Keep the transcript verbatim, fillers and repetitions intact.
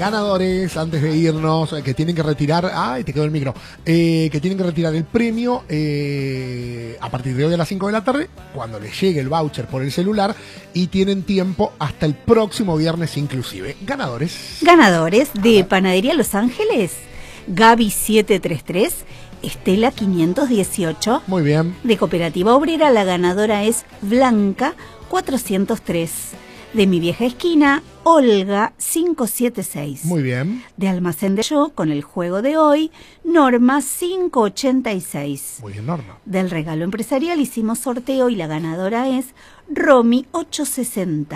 ganadores, antes de irnos, eh, que tienen que retirar, ay, te quedó el micro, eh, que tienen que retirar el premio eh, a partir de hoy a las cinco de la tarde, cuando les llegue el voucher por el celular, y tienen tiempo hasta el próximo viernes inclusive. Ganadores. Ganadores de Panadería Los Ángeles, Gaby setecientos treinta y tres, Estela quinientos dieciocho. Muy bien. De Cooperativa Obrera, la ganadora es Blanca cuatrocientos tres. De Mi Vieja Esquina, Olga quinientos setenta y seis. Muy bien. De Almacén de Yo, con el juego de hoy, Norma quinientos ochenta y seis. Muy bien, Norma. Del regalo empresarial hicimos sorteo y la ganadora es Romy ochocientos sesenta.